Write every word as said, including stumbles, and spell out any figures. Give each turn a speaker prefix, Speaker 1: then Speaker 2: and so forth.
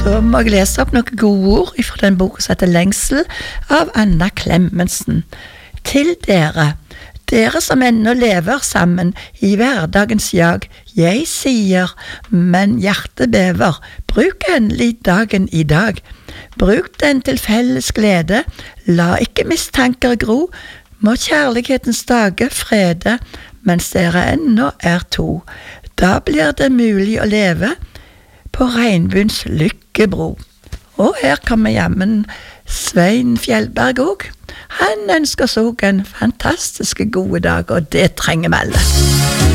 Speaker 1: Så må jeg lese opp noen gode ord fra den boken som heter Lengsel av Anna Clemmensen. Til dere, dere som ennå lever sammen i hverdagens jag, jeg sier, men hjertet bever, bruk endelig dagen i dag. Bruk den til felles glede, la ikke mistanker gro, må kjærlighetens dager frede, mens dere ennå er to. Da blir det mulig å leve på regnbuens lykkebro. Og her kommer jammen Svein Fjellberg også. Han ønsker oss også en fantastisk gode dag, og det trenger vi alle.